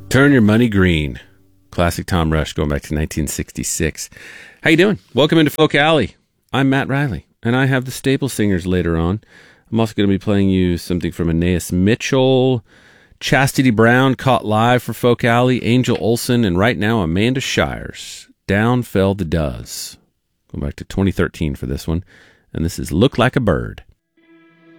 Turn Your Money Green. Classic Tom Rush going back to 1966. How you doing? Welcome into Folk Alley. I'm Matt Riley, and I have the Staple Singers later on. I'm also going to be playing you something from Anais Mitchell, Chastity Brown, Caught Live for Folk Alley, Angel Olsen, and right now Amanda Shires. Down Fell the Doves. Going back to 2013 for this one. And this is Look Like a Bird.